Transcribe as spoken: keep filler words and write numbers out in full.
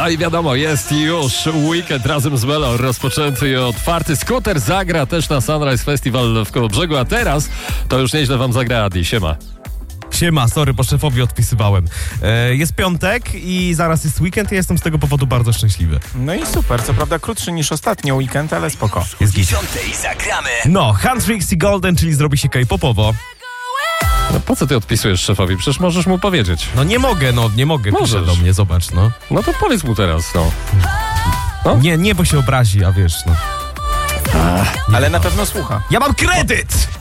No i wiadomo, jest już weekend razem z Melo rozpoczęty i otwarty. Scooter zagra też na Sunrise Festival w Kołobrzegu, a teraz to już nieźle wam zagra Adi. Siema. Siema, sorry, po szefowi odpisywałem. E, jest piątek i zaraz jest weekend i jestem z tego powodu bardzo szczęśliwy. No i super, co prawda krótszy niż ostatnio weekend, ale spoko. Jest git. zagramy. No, Huntrix i Golden, czyli zrobi się K-popowo. No po co ty odpisujesz szefowi? Przecież możesz mu powiedzieć. No nie mogę, no nie mogę, pisze Możesz. do mnie, zobacz, no. No to powiedz mu teraz, no. No? Nie, nie, bo się obrazi, a wiesz, no. Ale na pewno słucha. Ja mam kredyt!